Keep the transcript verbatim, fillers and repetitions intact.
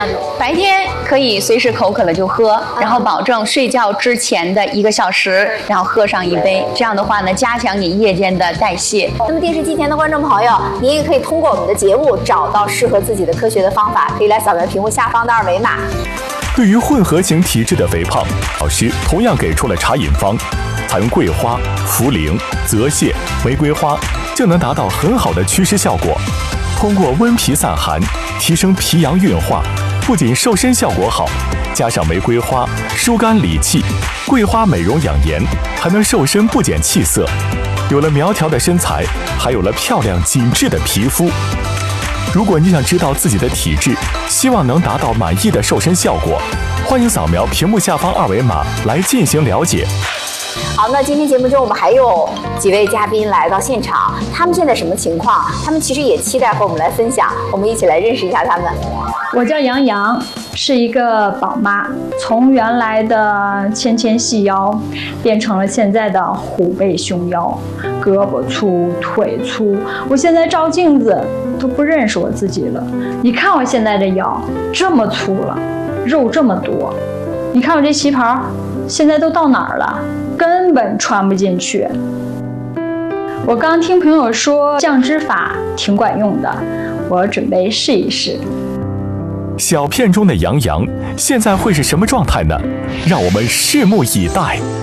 白天可以随时口渴了就喝，然后保证睡觉之前的一个小时，然后喝上一杯。这样的话呢，加强你夜间的代谢。 那么电视机前的观众朋友，您也可以通过我们的节目找到适合自己的科学的方法，可以来扫描屏幕下方的二维码。 对于混合型体质的肥胖，老师同样给出了茶饮方，采用桂花、茯苓、泽泻、玫瑰花，就能达到很好的祛湿效果。通过温脾散寒，提升脾阳运化，不仅瘦身效果好，加上玫瑰花疏肝理气，桂花美容养颜，还能瘦身不减气色。有了苗条的身材，还有了漂亮紧致的皮肤。如果你想知道自己的体质，希望能达到满意的瘦身效果，欢迎扫描屏幕下方二维码来进行了解。 好，那今天节目中我们还有几位嘉宾来到现场，他们现在什么情况？他们其实也期待和我们来分享，我们一起来认识一下他们。 我叫杨洋，是一个宝妈，从原来的纤纤细腰变成了现在的虎背熊腰，胳膊粗腿粗，我现在照镜子都不认识我自己了。你看我现在的腰这么粗了，肉这么多，你看我这旗袍现在都到哪儿了，根本穿不进去。我刚听朋友说降脂法挺管用的，我准备试一试。 小片中的杨洋现在会是什么状态呢？让我们拭目以待。